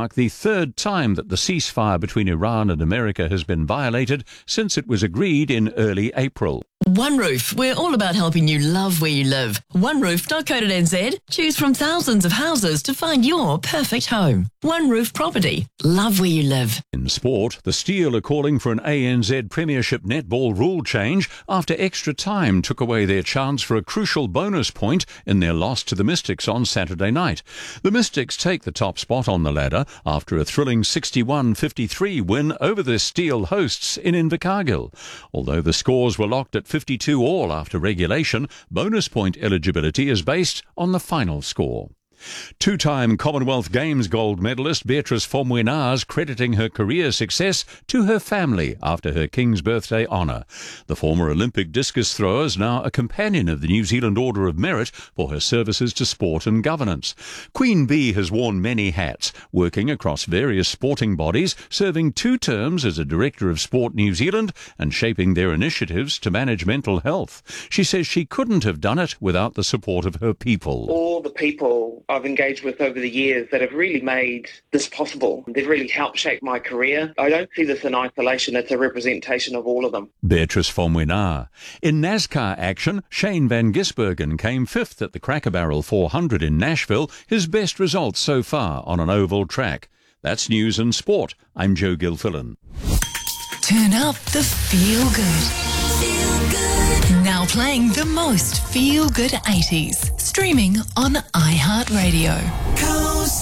mark the third time that the ceasefire between Iran and America has been violated since it was agreed in early April. One Roof, we're all about helping you love where you live. OneRoof.co.nz. Choose from thousands of houses to find your perfect home. One Roof Property. Love where you live. In sport, the Steel are calling for an ANZ Premiership netball rule change after extra time took away their chance for a crucial bonus point in their loss to the Mystics on Saturday night. The Mystics take the top spot on the ladder after a thrilling 61-53 win over the Steel hosts in Invercargill. Although the scores were locked at 52 all after regulation, bonus point eligibility is based on the final score. Two-time Commonwealth Games gold medalist Beatrice Fomwenaz crediting her career success to her family after her King's Birthday honour. The former Olympic discus thrower is now a companion of the New Zealand Order of Merit for her services to sport and governance. Queen Bee has worn many hats, working across various sporting bodies, serving 2 terms as a Director of Sport New Zealand and shaping their initiatives to manage mental health. She says she couldn't have done it without the support of her people. All the people I've engaged with over the years that have really made this possible. They've really helped shape my career. I don't see this in isolation. It's a representation of all of them. Beatrice Fomwenaz. In NASCAR action, Shane Van Gisbergen came 5th at the Cracker Barrel 400 in Nashville, his best result so far on an oval track. That's news and sport. I'm Joe Gilfillan. Turn up the feel good. Now playing the most feel good 80s. Streaming on iHeartRadio.